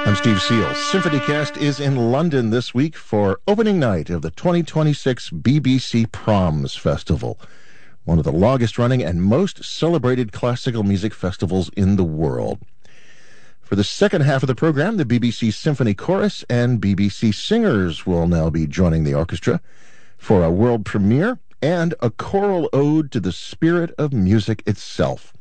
I'm Steve Seals. SymphonyCast is in London this week for opening night of the 2026 BBC Proms Festival, one of the longest-running and most celebrated classical music festivals in the world. For the second half of the program, the BBC Symphony Chorus and BBC Singers will now be joining the orchestra for a world premiere and a choral ode to the spirit of music itself.